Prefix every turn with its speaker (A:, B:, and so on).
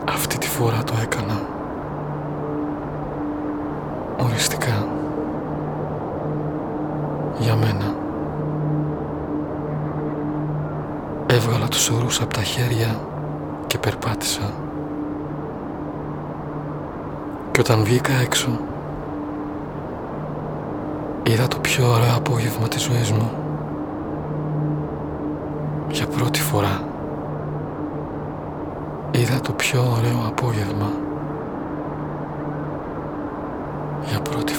A: Αυτή τη φορά το έκανα. Οριστικά. Για μένα. Έβγαλα τους ορούς απ' τα χέρια και περπάτησα. Και όταν βγήκα έξω, είδα το πιο ωραίο απόγευμα της ζωής μου. Για πρώτη φορά είδα το πιο ωραίο απόγευμα. Για πρώτη φορά.